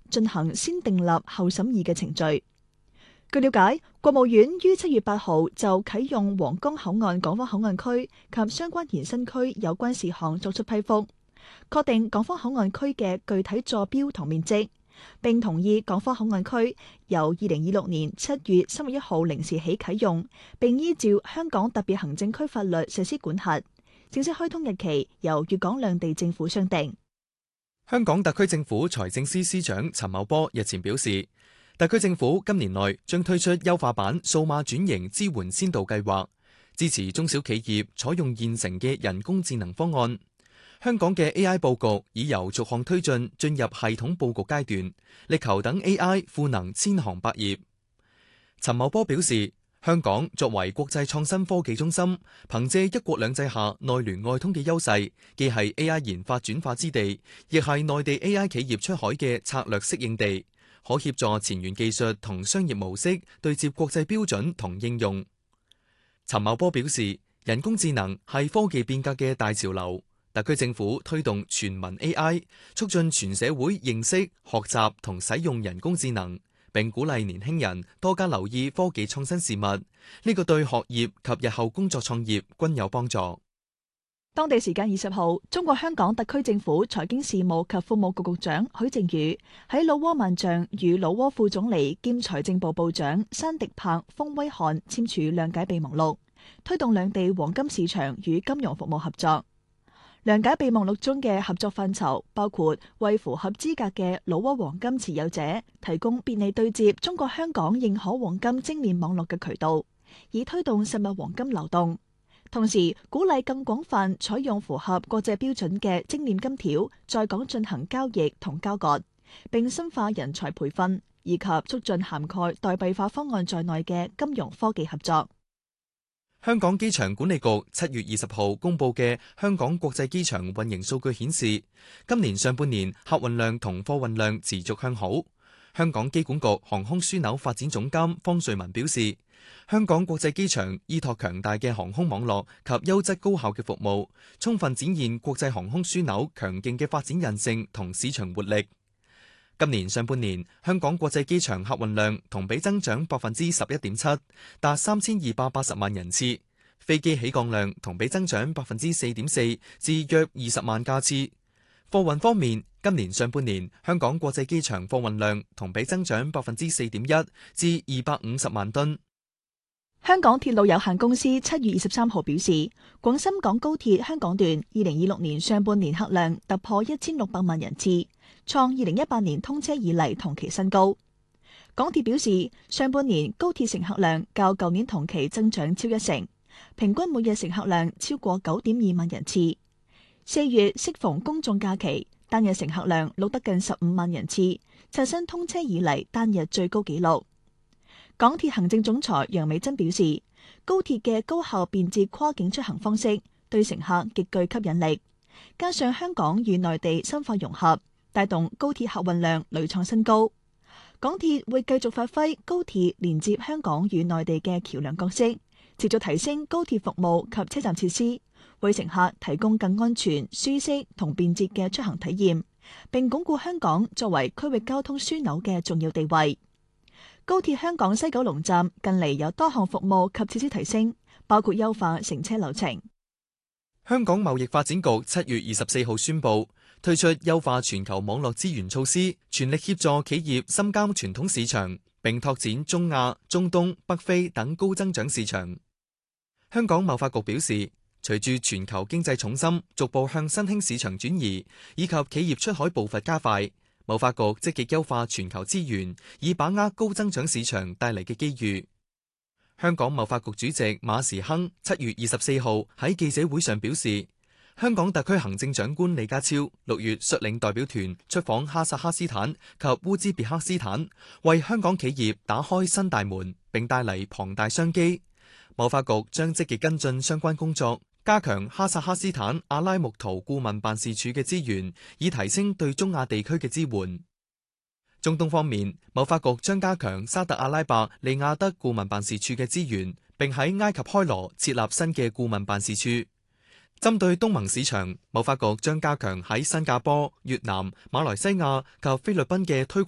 進行先訂立後審議嘅程序。據了解，國務院於7月8號就啟用皇崗口岸港方口岸區及相關延伸區有關事項作出批覆，確定港方口岸區嘅具體座標同面積，並同意港方口岸區由2026年7月31號零時起啟用，並依照香港特別行政區法律實施管轄。正式開通日期由粵港兩地政府商定。 香港特區政府財政司司長陳茂波日前表示，特區政府今年內將推出優化版數碼轉型支援先導計劃，支持中小企業採用現成嘅人工智能方案。香港嘅 AI 佈局已由逐項推進進入系統佈局階段，力求等 AI 賦能千行百業。陳茂波表示，香港作為國際創新科技中心，憑借一國兩制下內聯外通嘅優勢，既係 AI 研發轉化之地，亦係內地 AI 企業出海嘅策略適應地，可協助前沿技術同商業模式對接國際標準同應用。陳茂波表示，人工智能係科技變革嘅大潮流，特區政府推動全民 AI， 促進全社會認識、學習同使用人工智能，並鼓勵年輕人多加留意科技創新事物，呢個對學業及日後工作創業均有幫助。 當地時間20號，中國香港特區政府財經事務及庫務局局長許正宇喺老撾萬象與老撾副總理兼財政部部長山迪柏豐威漢簽署諒解備忘錄，推動兩地黃金市場與金融服務合作。諒解備忘錄中嘅合作範疇包括為符合資格嘅老撾黃金持有者提供便利對接中國香港認可黃金精煉網絡嘅渠道，以推動實物黃金流動。同時，鼓勵更廣泛採用符合國際標準嘅精煉金條在港進行交易同交割，並深化人才培訓，以及促進涵蓋代幣化方案在內嘅金融科技合作。 香港機場管理局7月20號公佈嘅香港國際機場運營數據顯示，今年上半年客運量同貨運量持續向好。香港機管局航空樞紐發展總監方瑞文表示，香港國際機場依託強大嘅航空網絡及優質高效嘅服務，充分展現國際航空樞紐強勁嘅發展韌性同市場活力。今年上半年，香港國際機場客運量同比增長11.7%，達3280萬人次；飛機起降量同比增長4.4%，至約20萬架次。貨運方面，今年上半年香港國際機場貨運量同比增長4.1%，至250萬噸。 香港鐵路有限公司7月23號表示，廣深港高鐵香港段2026年上半年客量突破1600萬人次，創2018年通車以嚟同期新高。港鐵表示，上半年高鐵乘客量較舊年同期增長超1成，平均每日乘客量超過9.2萬人次。4月適逢公眾假期，單日乘客量錄得近15萬人次，刷新通車以嚟單日最高紀錄。港鐵行政總裁楊美珍表示，高鐵嘅高效便捷跨境出行方式對乘客極具吸引力，加上香港與內地深化融合，帶動高鐵客運量屢創新高。港鐵會繼續發揮高鐵連接香港與內地嘅橋樑角色，持續提升高鐵服務及車站設施，為乘客提供更安全、舒適同便捷嘅出行體驗，並鞏固香港作為區域交通樞紐嘅重要地位。高鐵香港西九龍站近嚟有多項服務及設施提升，包括優化乘車流程。 香港貿易發展局7月24號宣布推出優化全球網絡資源措施，全力協助企業深耕傳統市場，並拓展中亞、中東、北非等高增長市場。香港貿發局表示，隨住全球經濟重心逐步向新興市場轉移，以及企業出海步伐加快，貿發局積極優化全球資源，以把握高增長市場帶嚟嘅機遇。香港貿發局主席馬時亨7月24號喺記者會上表示，香港特區行政長官李家超6月率領代表團出訪哈薩克斯坦及烏茲別克斯坦，為香港企業打開新大門，並帶嚟龐大商機。貿發局將積極跟進相關工作，加強哈薩克斯坦阿拉木圖顧問辦事處嘅資源，以提升對中亞地區嘅支援。中東方面，貿發局將加強沙特阿拉伯利雅得顧問辦事處嘅資源，並喺埃及開羅設立新嘅顧問辦事處。針對東盟市場，貿發局將加強喺新加坡、越南、馬來西亞及菲律賓嘅推廣